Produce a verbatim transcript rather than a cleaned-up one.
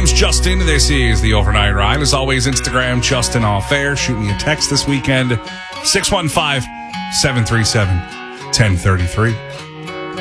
name's Justin. This is the Overnight Ride. As always, Instagram, Justin Off Air. Shoot me a text this weekend, six one five, seven three seven, one oh three three.